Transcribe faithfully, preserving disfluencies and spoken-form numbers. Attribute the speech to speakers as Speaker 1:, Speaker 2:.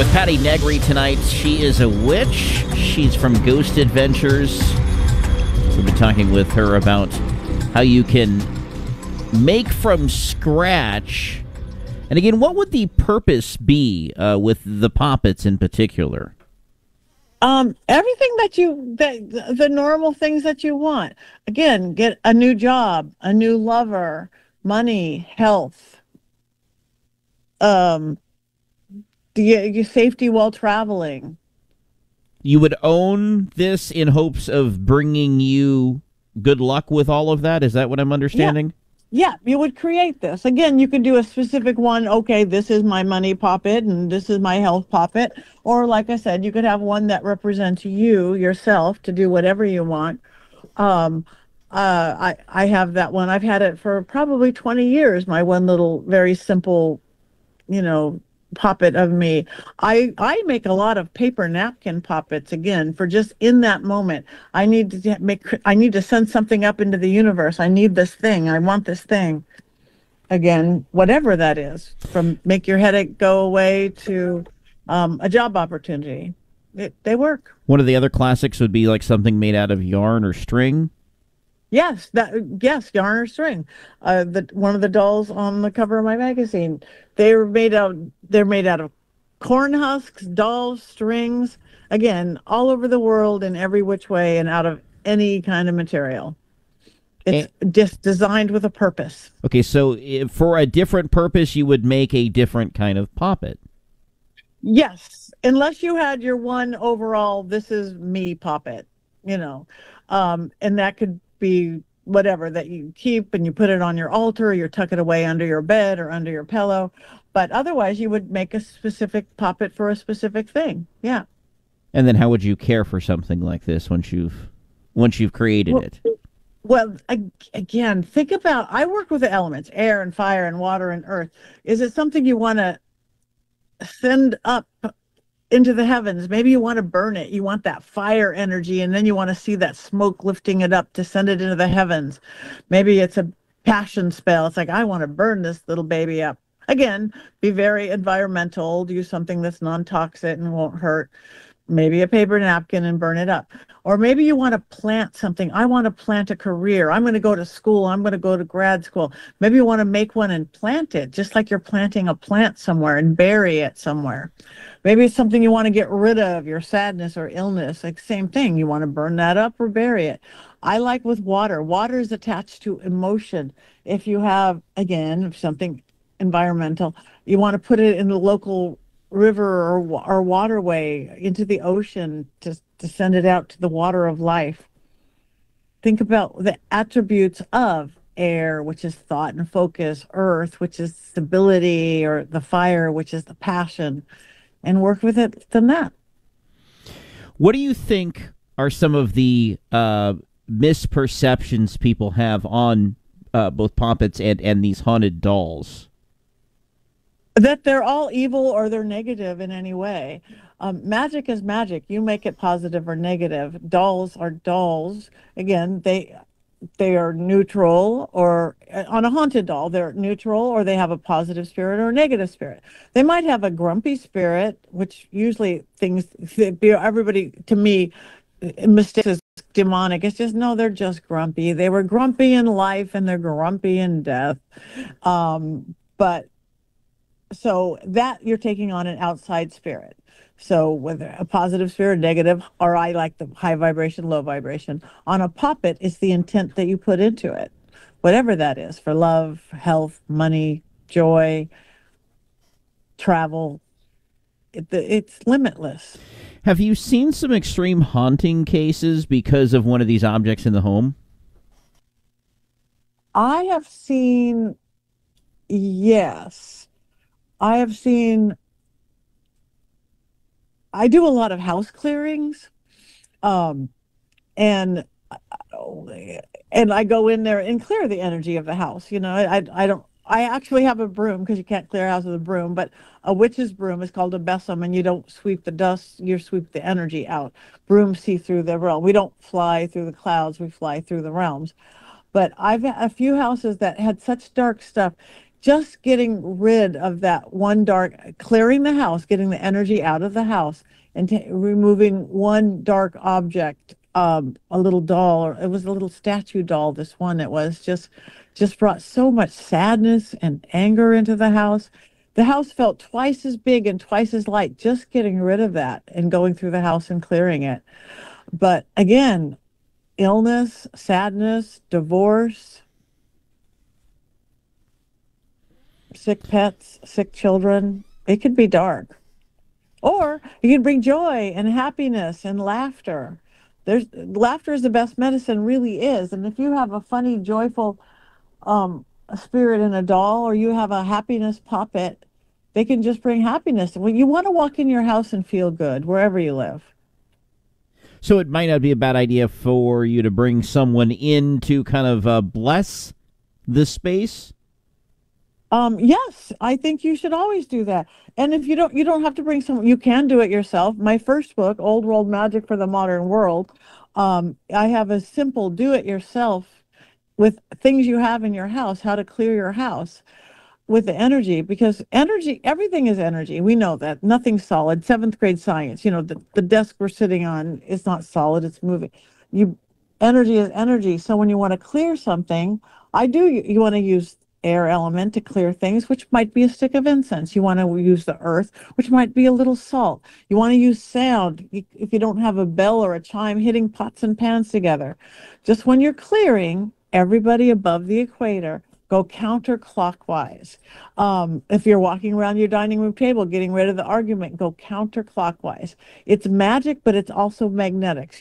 Speaker 1: with Patty Negri tonight. She is a witch. She's from Ghost Adventures. We've been talking with her about how you can make from scratch. And again, what would the purpose be uh, with the poppets in particular?
Speaker 2: Um, everything that you, that the normal things that you want. Again, get a new job, a new lover, money, health, um, your safety while traveling.
Speaker 1: You would own this in hopes of bringing you good luck with all of that? Is that what I'm understanding?
Speaker 2: Yeah, yeah, you would create this. Again, you could do a specific one. Okay, this is my money poppet and this is my health poppet. Or like I said, you could have one that represents you, yourself, to do whatever you want. Um, uh, I, I have that one. I've had it for probably twenty years, my one little very simple, you know, poppet of me. I I make a lot of paper napkin poppets, again, for just in that moment. I need to make I need to send something up into the universe. I need this thing. I want this thing. Again, whatever that is, from make your headache go away to um, a job opportunity. It, they work.
Speaker 1: One of the other classics would be like something made out of yarn or string.
Speaker 2: Yes, that yes, yarn or string. Uh, the one of the dolls on the cover of my magazine, they're made out. They're made out of corn husks, dolls, strings. Again, all over the world in every which way, and out of any kind of material. It's and, just designed with a purpose.
Speaker 1: Okay, so if for a different purpose, you would make a different kind of poppet.
Speaker 2: Yes, unless you had your one overall. This is me poppet, you know, um, and that could be whatever that you keep and you put it on your altar, or you tuck it away under your bed or under your pillow. But otherwise, you would make a specific poppet for a specific thing. Yeah.
Speaker 1: And then how would you care for something like this once you've once you've created
Speaker 2: well,
Speaker 1: it?
Speaker 2: Well, again, think about, I work with the elements, air and fire and water and earth. Is it something you want to send up into the heavens? Maybe you want to burn it. You want that fire energy, and then you want to see that smoke lifting it up to send it into the heavens. Maybe it's a passion spell. It's like, I want to burn this little baby up. Again, be very environmental. Use something that's non-toxic and won't hurt. Maybe a paper napkin and burn it up. Or maybe you want to plant something. I want to plant a career. I'm going to go to school. I'm going to go to grad school. Maybe you want to make one and plant it, just like you're planting a plant somewhere, and bury it somewhere. Maybe it's something you want to get rid of, your sadness or illness. Like, same thing. You want to burn that up or bury it. I like with water. Water is attached to emotion. If you have, again, something environmental, you want to put it in the local river or, or waterway, into the ocean, to, to send it out to the water of life. Think about the attributes of air, which is thought and focus, earth, which is stability, or the fire, which is the passion, and work with it from that.
Speaker 1: What do you think are some of the uh, misperceptions people have on uh, both poppets and, and these haunted dolls?
Speaker 2: That they're all evil or they're negative in any way. Um, magic is magic. You make it positive or negative. Dolls are dolls. Again, they they are neutral, or on a haunted doll, they're neutral, or they have a positive spirit or a negative spirit. They might have a grumpy spirit, which usually things, everybody, to me, mistakes as demonic. It's just, no, they're just grumpy. They were grumpy in life and they're grumpy in death. Um, but So that you're taking on an outside spirit. So whether a positive spirit, negative, or I like the high vibration, low vibration. On a poppet, it's the intent that you put into it, whatever that is, for love, health, money, joy, travel. It, it's limitless.
Speaker 1: Have you seen some extreme haunting cases because of one of these objects in the home?
Speaker 2: I have seen, yes. I have seen, I do a lot of house clearings, um, and and I go in there and clear the energy of the house. You know, I I don't, I actually have a broom, because you can't clear a house with a broom, but a witch's broom is called a besom, and you don't sweep the dust, you sweep the energy out. Brooms see through the realm. We don't fly through the clouds, we fly through the realms. But I've had a few houses that had such dark stuff. just getting rid of that one dark, clearing the house, getting the energy out of the house, and t- removing one dark object, um, a little doll, or it was a little statue doll. This one, it was just, just brought so much sadness and anger into the house. The house felt twice as big and twice as light, just getting rid of that and going through the house and clearing it. But again, illness, sadness, divorce, sick pets, sick children, it could be dark. Or you can bring joy and happiness and laughter. There's laughter is the best medicine, really is. And if you have a funny, joyful um, spirit in a doll, or you have a happiness puppet, they can just bring happiness. Well, you want to walk in your house and feel good wherever you live.
Speaker 1: So it might not be a bad idea for you to bring someone in to kind of uh, bless the space.
Speaker 2: Um, yes, I think you should always do that. And if you don't, you don't have to bring someone, you can do it yourself. My first book, Old World Magic for the Modern World, um, I have a simple do it yourself with things you have in your house, how to clear your house with the energy, because energy, everything is energy. We know that nothing's solid. Seventh grade science, you know, the, the desk we're sitting on is not solid, it's moving. You, energy is energy. So when you want to clear something, I do, you, you want to use air element to clear things, which might be a stick of incense. You want to use the earth, which might be a little salt. You want to use sound, if you don't have a bell or a chime hitting pots and pans together. Just when you're clearing, everybody above the equator, go counterclockwise. Um, if you're walking around your dining room table, getting rid of the argument, go counterclockwise. It's magic, but it's also magnetics.